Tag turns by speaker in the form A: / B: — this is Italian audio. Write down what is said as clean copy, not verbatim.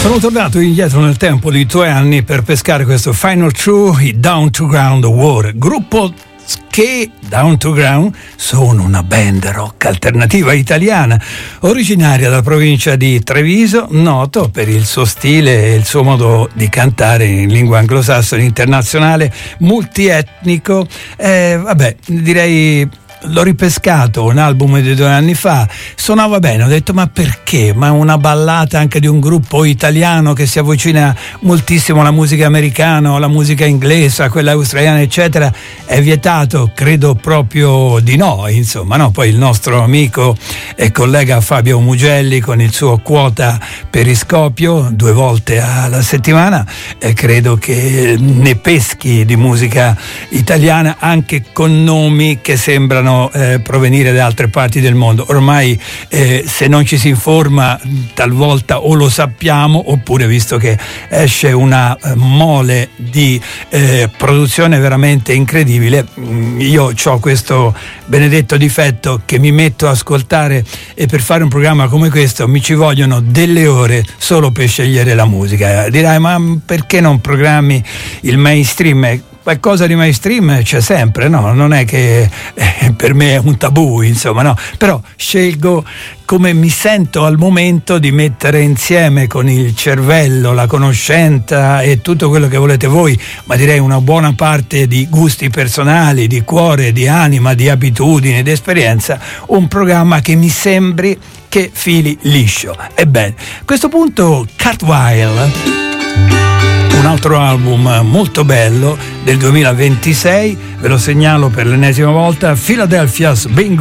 A: Sono tornato indietro nel tempo di 2 anni per pescare questo Final True, i Down to Ground War, gruppo che Down to Ground sono una band rock alternativa italiana originaria dalla provincia di Treviso, noto per il suo stile e il suo modo di cantare in lingua anglosassone internazionale, multietnico. Direi l'ho ripescato, un album di 2 anni fa, suonava bene, ho detto ma perché? Ma una ballata anche di un gruppo italiano che si avvicina moltissimo alla musica americana, alla musica inglese, a quella australiana eccetera, è vietato? Credo proprio di no, insomma, no? Poi il nostro amico e collega Fabio Mugelli con il suo Quota Periscopio 2 volte alla settimana, credo che ne peschi di musica italiana anche con nomi che sembrano provenire da altre parti del mondo. Ormai se non ci si informa talvolta o lo sappiamo, oppure visto che esce una mole di produzione veramente incredibile, io ho questo benedetto difetto che mi metto a ascoltare, e per fare un programma come questo mi ci vogliono delle ore solo per scegliere la musica. Dirai ma perché non programmi il mainstream? Qualcosa di mainstream c'è sempre, no? Non è che per me è un tabù, insomma, no? Però scelgo come mi sento al momento di mettere insieme con il cervello, la conoscenza e tutto quello che volete voi, ma direi una buona parte di gusti personali, di cuore, di anima, di abitudini, di esperienza, un programma che mi sembri che fili liscio. Ebbene, a questo punto Cartwheel, un altro album molto bello del 2026, ve lo segnalo per l'ennesima volta, Philadelphia's Bingo